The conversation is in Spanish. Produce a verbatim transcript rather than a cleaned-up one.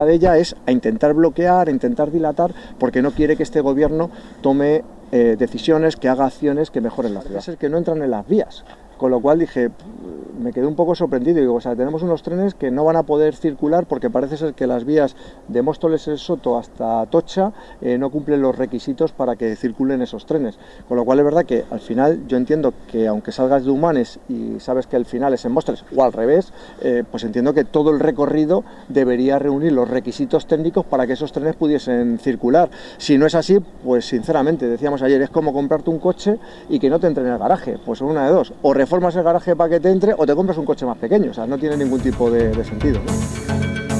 de ella es a intentar bloquear, a intentar dilatar, porque no quiere que este gobierno tome eh, decisiones, que haga acciones que mejoren la ciudad. Es el que no entran en las vías, con lo cual dije, me quedé un poco sorprendido, digo, o sea, tenemos unos trenes que no van a poder circular porque parece ser que las vías de Móstoles el Soto hasta Atocha eh, no cumplen los requisitos para que circulen esos trenes, con lo cual es verdad que al final yo entiendo que aunque salgas de Humanes y sabes que el final es en Móstoles o al revés, eh, pues entiendo que todo el recorrido debería reunir los requisitos técnicos para que esos trenes pudiesen circular. Si no es así, pues sinceramente, decíamos ayer, es como comprarte un coche y que no te entre en el garaje, pues son una de dos, o reformas el garaje para que te entre o te compras un coche más pequeño, o sea, no tiene ningún tipo de, de sentido, ¿no?